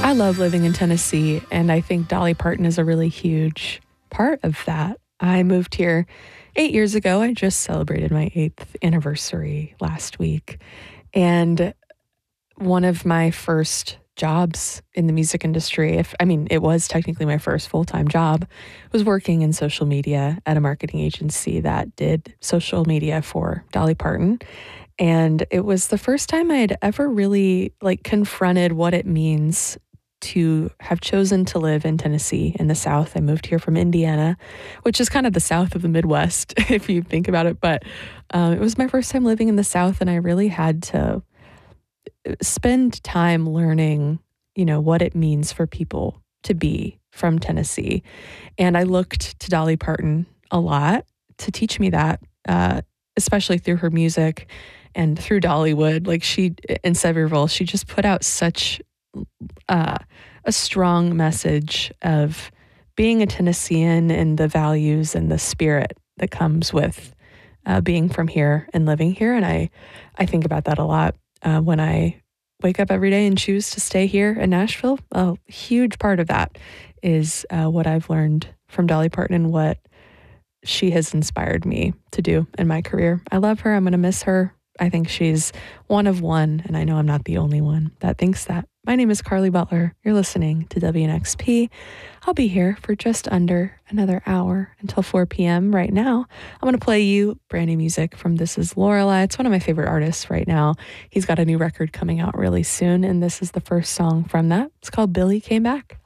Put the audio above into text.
I love living in Tennessee, and I think Dolly Parton is a really huge part of that. I moved here 8 years ago. I just celebrated my 8th anniversary last week. And one of my first jobs in the music industry, it was technically my first full time job, was working in social media at a marketing agency that did social media for Dolly Parton. And it was the first time I had ever really confronted what it means to have chosen to live in Tennessee in the South. I moved here from Indiana, which is kind of the South of the Midwest, if you think about it. But it was my first time living in the South, and I really had to spend time learning, what it means for people to be from Tennessee. And I looked to Dolly Parton a lot to teach me that, especially through her music and through Dollywood. In Sevierville, she just put out such a strong message of being a Tennessean and the values and the spirit that comes with being from here and living here. And I think about that a lot when I wake up every day and choose to stay here in Nashville. A huge part of that is what I've learned from Dolly Parton and what she has inspired me to do in my career. I love her. I'm going to miss her. I think she's one of one, and I know I'm not the only one that thinks that. My name is Carly Butler. You're listening to WNXP. I'll be here for just under another hour until 4 p.m. Right now, I'm going to play you brand new music from This Is Lorelei. It's one of my favorite artists right now. He's got a new record coming out really soon, and this is the first song from that. It's called Billy Came Back.